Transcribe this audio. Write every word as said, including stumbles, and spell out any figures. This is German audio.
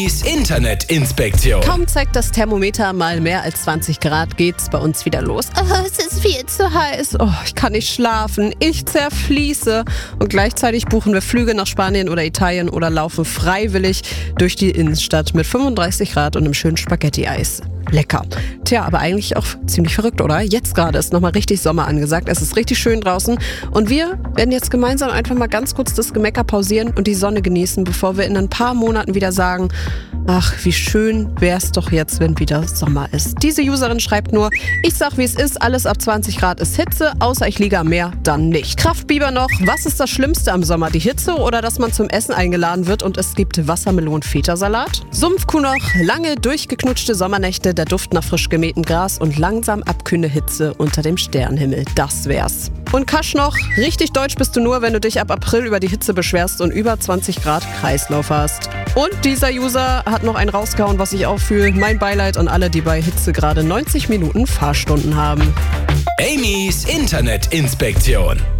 Amy's Internetinspektion. Kaum zeigt das Thermometer mal mehr als zwanzig Grad, geht's bei uns wieder los. Oh, es ist viel zu heiß. Oh, ich kann nicht schlafen. Ich zerfließe. Und gleichzeitig buchen wir Flüge nach Spanien oder Italien oder laufen freiwillig durch die Innenstadt mit fünfunddreißig Grad und einem schönen Spaghetti-Eis. Lecker. Tja, aber eigentlich auch ziemlich verrückt, oder? Jetzt gerade ist nochmal richtig Sommer angesagt. Es ist richtig schön draußen. Und wir werden jetzt gemeinsam einfach mal ganz kurz das Gemecker pausieren und die Sonne genießen, bevor wir in ein paar Monaten wieder sagen, ach, wie schön wär's doch jetzt, wenn wieder Sommer ist. Diese Userin schreibt nur, ich sag wie es ist, alles ab zwanzig Grad ist Hitze, außer ich liege am Meer, dann nicht. Kraftbiber noch, was ist das Schlimmste am Sommer? Die Hitze oder dass man zum Essen eingeladen wird und es gibt Wassermelonen-Feta-Salat? Sumpfkuh noch, lange durchgeknutschte Sommernächte, der Duft nach frisch gemähtem Gras und langsam abkühlende Hitze unter dem Sternenhimmel. Das wär's. Und Kasch noch, richtig deutsch bist du nur, wenn du dich ab April über die Hitze beschwerst und über zwanzig Grad Kreislauf hast. Und dieser User hat noch einen rausgehauen, was ich auch fühle. Mein Beileid an alle, die bei Hitze gerade neunzig Minuten Fahrstunden haben. Amy's Internetinspektion.